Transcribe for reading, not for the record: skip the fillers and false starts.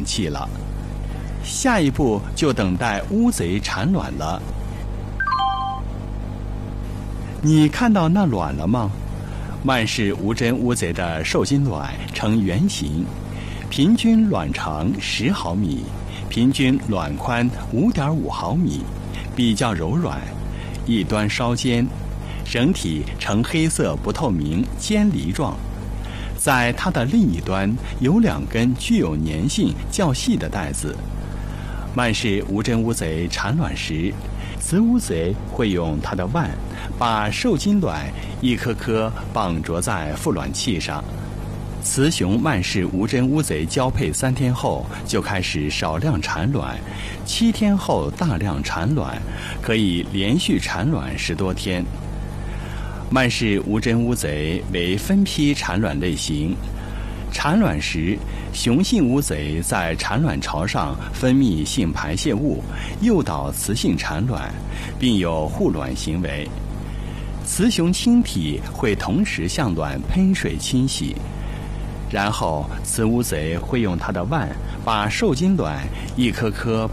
卵器了。下一步就等待乌贼产卵了。你看到那卵了吗？曼氏无针乌贼的受精卵呈圆形，平均卵长10毫米，平均卵宽5.5毫米，比较柔软，一端稍尖，整体呈黑色不透明尖梨状。在它的另一端有2根具有粘性较细的带子。曼氏无针乌贼产卵时，雌乌贼会用它的腕把受精卵一颗颗绑着在孵卵器上。雌雄曼氏无针乌贼交配3天后就开始少量产卵，7天后大量产卵，可以连续产卵10多天。曼氏无针乌贼为分批产卵类型。产卵时，雄性乌贼在产卵巢上分泌性排泄物，诱导雌性产卵，并有护卵行为。雌雄亲体会同时向卵喷水清洗，然后雌乌贼会用它的腕把受精卵一颗颗